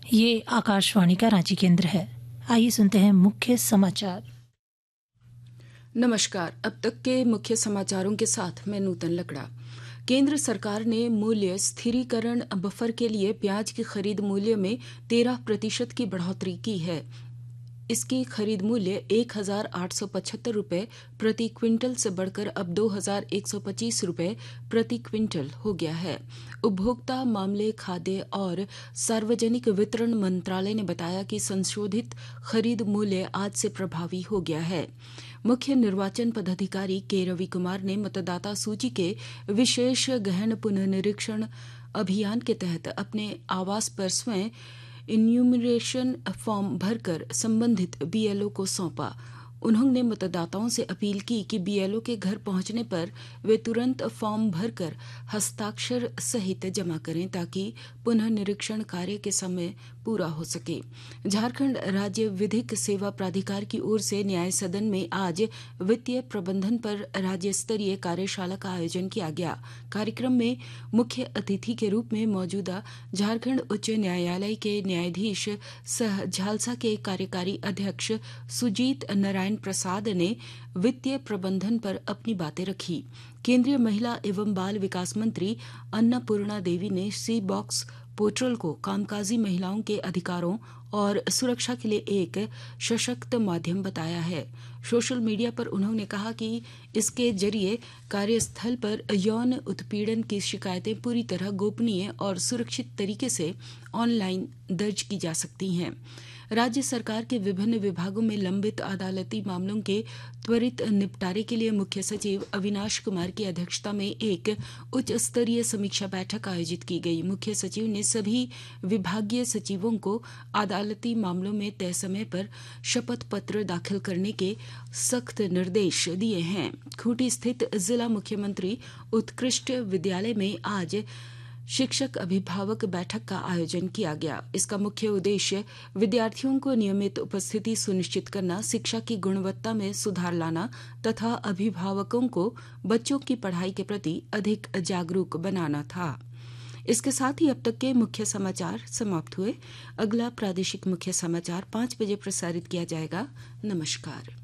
ये आकाशवाणी का रांची केंद्र है। आइए सुनते हैं मुख्य समाचार। नमस्कार। अब तक के मुख्य समाचारों के साथ मैं नूतन लकड़ा। केंद्र सरकार ने मूल्य स्थिरीकरण बफर के लिए प्याज की खरीद मूल्य में 13% की बढ़ोतरी की है। इसकी खरीद मूल्य 1,875 रुपये प्रति क्विंटल से बढ़कर अब 2,125 रुपये प्रति क्विंटल हो गया है। उपभोक्ता मामले, खाद्य और सार्वजनिक वितरण मंत्रालय ने बताया कि संशोधित खरीद मूल्य आज से प्रभावी हो गया है। मुख्य निर्वाचन पदाधिकारी के रवि कुमार ने मतदाता सूची के विशेष गहन पुनर्निरीक्षण अभियान के तहत अपने आवास पर स्वयं इन्यूमरेशन फॉर्म भरकर संबंधित बीएलओ को सौंपा। उन्होंने मतदाताओं से अपील की कि बीएलओ के घर पहुंचने पर वे तुरंत फॉर्म भरकर हस्ताक्षर सहित जमा करें ताकि पुनः निरीक्षण कार्य के समय पूरा हो सके। झारखंड राज्य विधिक सेवा प्राधिकार की ओर से न्याय सदन में आज वित्तीय प्रबंधन पर राज्य स्तरीय कार्यशाला का आयोजन किया गया। कार्यक्रम में मुख्य अतिथि के रूप में मौजूदा झारखंड उच्च न्यायालय के न्यायाधीश सह झालसा के कार्यकारी अध्यक्ष सुजीत नारायण प्रसाद ने वित्तीय प्रबंधन पर अपनी बातें रखी। केंद्रीय महिला एवं बाल विकास मंत्री अन्नपूर्णा देवी ने सी बॉक्स पोर्टल को कामकाजी महिलाओं के अधिकारों और सुरक्षा के लिए एक सशक्त माध्यम बताया है। सोशल मीडिया पर उन्होंने कहा कि इसके जरिए कार्यस्थल पर यौन उत्पीड़न की शिकायतें पूरी तरह गोपनीय और सुरक्षित तरीके से ऑनलाइन दर्ज की जा सकती हैं। राज्य सरकार के विभिन्न विभागों में लंबित अदालती मामलों के त्वरित निपटारे के लिए मुख्य सचिव अविनाश कुमार की अध्यक्षता में एक उच्च स्तरीय समीक्षा बैठक आयोजित की गई। मुख्य सचिव ने सभी विभागीय सचिवों को अदालती मामलों में तय समय पर शपथ पत्र दाखिल करने के सख्त निर्देश दिए हैं। खूंटी स्थित जिला मुख्यमंत्री उत्कृष्ट विद्यालय में आज शिक्षक अभिभावक बैठक का आयोजन किया गया। इसका मुख्य उद्देश्य विद्यार्थियों को नियमित उपस्थिति सुनिश्चित करना, शिक्षा की गुणवत्ता में सुधार लाना तथा अभिभावकों को बच्चों की पढ़ाई के प्रति अधिक जागरूक बनाना था। इसके साथ ही अब तक के मुख्य समाचार समाप्त हुए। अगला प्रादेशिक मुख्य समाचार 5 बजे प्रसारित किया जाएगा। नमस्कार।